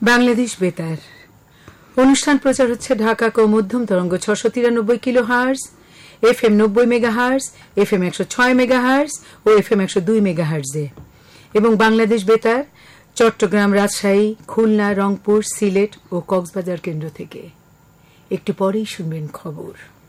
বাংলাদেশ বেতার অনুষ্ঠান প্রচার হচ্ছে ঢাকা ও মধ্যম তরঙ্গ 693 kilo hertz, FM 90 mega hertz, FM 106 mega hertz ও FM 102 মেগা হার্জে এবং বাংলাদেশ বেতার চট্টগ্রাম, রাজশাহী, খুলনা, রংপুর, সিলেট ও কক্সবাজার কেন্দ্র থেকে। একটু পরেই শুনবেন খবর।